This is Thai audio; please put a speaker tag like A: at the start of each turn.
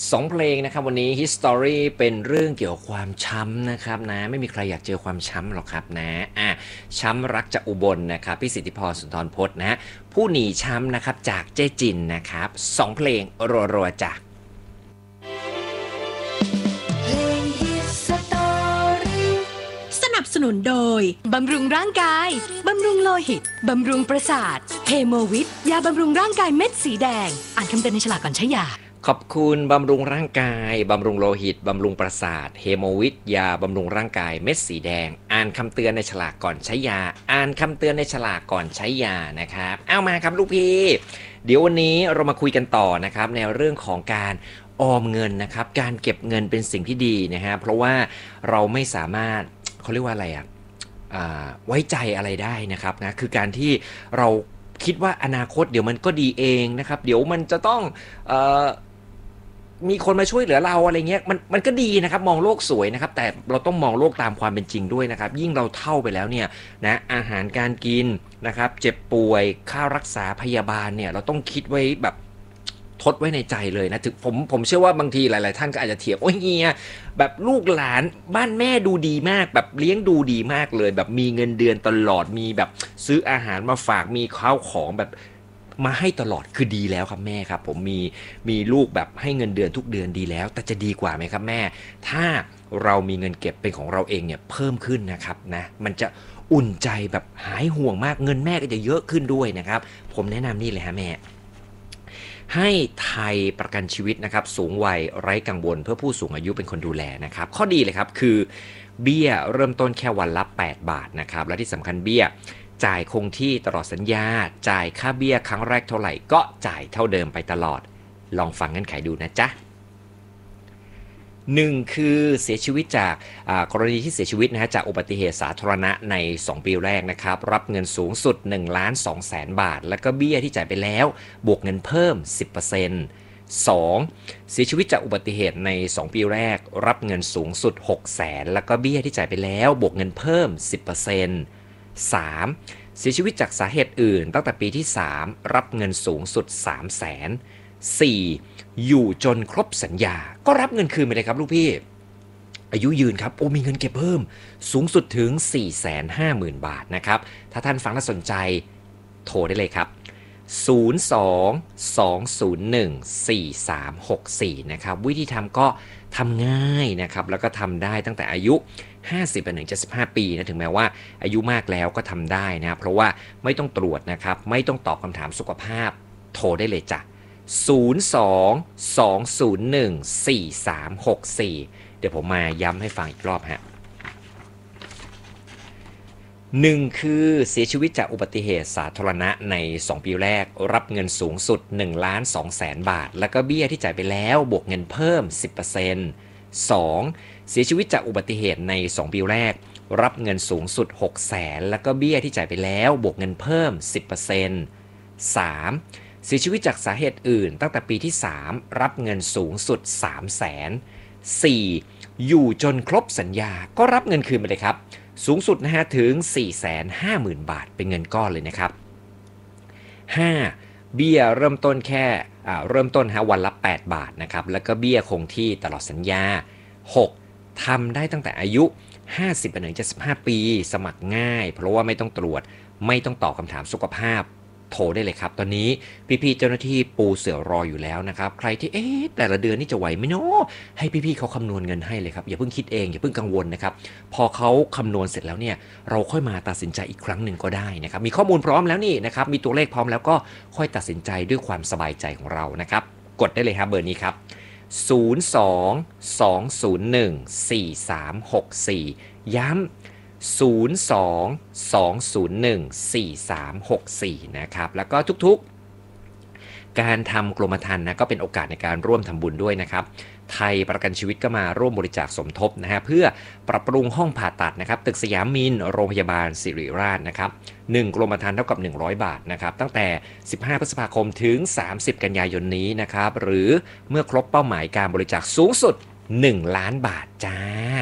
A: 2เพลงนะครับวันนี้ History เป็นเรื่องเกี่ยวกับความช้ำนะครับนะไม่มีใครอยากเจอความช้ำหรอกครับนะช้ำรักจากอุบลนะครับพี่สิทธิพรสุนทรพจน์นะผู้หนีช้ำนะครับจากเจ๊จินนะครับ2เพลงรัวๆจ้ะ
B: เพลงฮิตสตอรี่
C: สนับสนุนโดยบำรุงร่างกายบำรุงโลหิตบำรุงประสาทเฮโมวิทยาบำรุงร่างกายเม็ดสีแดงอ่านคำเตือนในฉลากก่อนใช้ยา
A: ขอบคุณบำรุงร่างกายบำรุงโลหิตบำรุงประสาทเฮโมวิทยาบำรุงร่างกายเม็ดสีแดงอ่านคำเตือนในฉลากก่อนใช้ยาอ่านคำเตือนในฉลากก่อนใช้ยานะครับเอามาครับลูกพี่เดี๋ยววันนี้เรามาคุยกันต่อนะครับในเรื่องของการออมเงินนะครับการเก็บเงินเป็นสิ่งที่ดีนะฮะเพราะว่าเราไม่สามารถเขาเรียกว่าอะไรไว้ใจอะไรได้นะครับนะคือการที่เราคิดว่าอนาคตเดี๋ยวมันก็ดีเองนะครับเดี๋ยวมันจะต้องมีคนมาช่วยเหลือเราอะไรเงี้ยมันก็ดีนะครับมองโลกสวยนะครับแต่เราต้องมองโลกตามความเป็นจริงด้วยนะครับยิ่งเราเฒ่าไปแล้วเนี่ยนะอาหารการกินนะครับเจ็บป่วยค่ารักษาพยาบาลเนี่ยเราต้องคิดไว้แบบทดไว้ในใจเลยนะถึงผมเชื่อว่าบางทีหลายๆท่านก็อาจจะเถียงโอ้ยเฮียแบบลูกหลานบ้านแม่ดูดีมากแบบเลี้ยงดูดีมากเลยแบบมีเงินเดือนตลอดมีแบบซื้ออาหารมาฝากมีข้าวของแบบมาให้ตลอดคือดีแล้วครับแม่ครับผมมีลูกแบบให้เงินเดือนทุกเดือนดีแล้วแต่จะดีกว่าไหมครับแม่ถ้าเรามีเงินเก็บเป็นของเราเองเนี่ยเพิ่มขึ้นนะครับนะมันจะอุ่นใจแบบหายห่วงมากเงินแม่ก็จะเยอะขึ้นด้วยนะครับผมแนะนำนี่เลยฮะแม่ให้ไทยประกันชีวิตนะครับสูงวัยไร้กังวลเพื่อผู้สูงอายุเป็นคนดูแลนะครับข้อดีเลยครับคือเบี้ยเริ่มต้นแค่วันละ8 บาทนะครับและที่สำคัญเบี้ยจ่ายคงที่ตลอดสัญญาจ่ายค่าเบี้ยครั้งแรกเท่าไหร่ก็จ่ายเท่าเดิมไปตลอดลองฟังเงื่อนไขดูนะจ๊ะ1คือเสียชีวิตจากกรณีที่เสียชีวิตนะฮะจากอุบัติเหตุสาธารณะใน2ปีแรกนะครับรับเงินสูงสุด1,200,000 บาทแล้วก็เบี้ยที่จ่ายไปแล้วบวกเงินเพิ่ม 10% 2เสียชีวิตจากอุบัติเหตุใน2ปีแรกรับเงินสูงสุด600,000แล้วก็เบี้ยที่จ่ายไปแล้วบวกเงินเพิ่ม 10% 3เสียชีวิตจากสาเหตุอื่นตั้งแต่ปีที่3รับเงินสูงสุด300,000 4อยู่จนครบสัญญาก็รับเงินคืนไปเลยครับลูกพี่อายุยืนครับโอ้มีเงินเก็บเพิ่มสูงสุดถึง 450,000 บาทนะครับถ้าท่านฟังน่าสนใจโทรได้เลยครับ02-201-4364นะครับวิธีทำก็ทำง่ายนะครับแล้วก็ทำได้ตั้งแต่อายุ50ไปถึง75ปีนะถึงแม้ว่าอายุมากแล้วก็ทำได้นะเพราะว่าไม่ต้องตรวจนะครับไม่ต้องตอบคำถามสุขภาพโทรได้เลยจ้ะ02-201-4364เดี๋ยวผมมาย้ำให้ฟังอีกรอบฮะ1คือเสียชีวิตจากอุบัติเหตุสาธารณะใน2ปีแรกรับเงินสูงสุด1,200,000 บาทแล้วก็เบี้ยที่จ่ายไปแล้วบวกเงินเพิ่ม 10% 2เสียชีวิตจากอุบัติเหตุใน2ปีแรกรับเงินสูงสุด600,000แล้วก็เบี้ยที่จ่ายไปแล้วบวกเงินเพิ่ม 10% 3เสียชีวิตจากสาเหตุอื่นตั้งแต่ปีที่3รับเงินสูงสุด300,000 4อยู่จนครบสัญญาก็รับเงินคืนไปเลยครับสูงสุดนะฮะถึง 450,000 บาทเป็นเงินก้อนเลยนะครับ5เบี้ยเริ่มต้นแค่เริ่มต้นวันละ8 บาทนะครับแล้วก็เบี้ยคงที่ตลอดสัญญา6ทำได้ตั้งแต่อายุ50ไปถึง75ปีสมัครง่ายเพราะว่าไม่ต้องตรวจไม่ต้องตอบคำถามสุขภาพโทรได้เลยครับตอนนี้พี่ๆเจ้าหน้าที่ปูเสือรออยู่แล้วนะครับใครที่แต่ละเดือนนี่จะไหวไหมเนาะให้พี่ๆเขาคำนวณเงินให้เลยครับอย่าเพิ่งคิดเองอย่าเพิ่งกังวลนะครับพอเขาคำนวณเสร็จแล้วเนี่ยเราค่อยมาตัดสินใจอีกครั้งหนึ่งก็ได้นะครับมีข้อมูลพร้อมแล้วนี่นะครับมีตัวเลขพร้อมแล้วก็ค่อยตัดสินใจด้วยความสบายใจของเรานะครับกดได้เลยครับเบอร์นี้ครับ02-201-4364ย้ำ02-201-4364นะครับแล้วก็ทุกๆการทำกรมธรรม์นะก็เป็นโอกาสในการร่วมทำบุญด้วยนะครับไทยประกันชีวิตก็มาร่วมบริจาคสมทบนะฮะเพื่อปรับปรุงห้องผ่าตัดนะครับตึกสยามมินโรงพยาบาลศิริราชนะครับ1กรมธรรม์เท่ากับ100 บาทนะครับตั้งแต่15พฤษภาคมถึง30กันยายนนี้นะครับหรือเมื่อครบเป้าหมายการบริจาคสูงสุด1,000,000 บาทจ้า